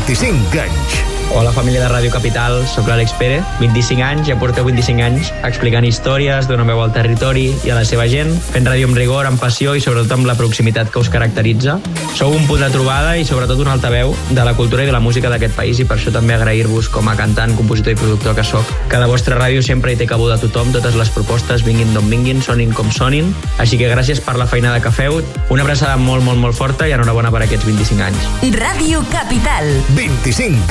25 anys. Hola, família de Ràdio Capital, sóc l'Àlex Pérez, 25 anys, ja porteu 25 anys explicant històries, donant veu al territori i a la seva gent, fent ràdio amb rigor, amb passió i sobretot amb la proximitat que us caracteritza. Sou un punt de trobada i sobretot un altaveu de la cultura i de la música d'aquest país i per això també agrair-vos com a cantant, compositor i productor que sóc. Que la vostra ràdio sempre hi té cabuda a tothom, totes les propostes vinguin d'on vinguin, sonin com sonin, així que gràcies per la feinada que feu, una abraçada molt, molt, molt forta i enhorabona per aquests 25 anys. Ràdio Capital. 25